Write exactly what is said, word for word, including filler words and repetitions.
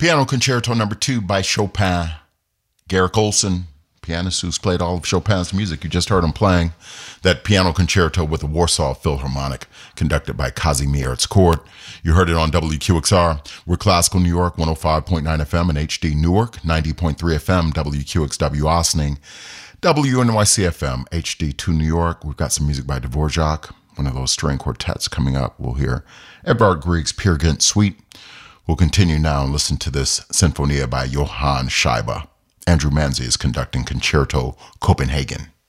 Piano Concerto number two by Chopin. Garrick Olson, pianist who's played all of Chopin's music. You just heard him playing that piano concerto with the Warsaw Philharmonic, conducted by Kazimierz Kort. You heard it on W Q X R. We're Classical New York, one oh five point nine F M and H D Newark, ninety point three F M, W Q X W Ossining, W N Y C F M, H D two New York. We've got some music by Dvorak, one of those string quartets coming up. We'll hear Edvard Grieg's Peer Gynt Suite. We'll continue now and listen to this Sinfonia by Johann Scheibe. Andrew Manzi is conducting Concerto Copenhagen.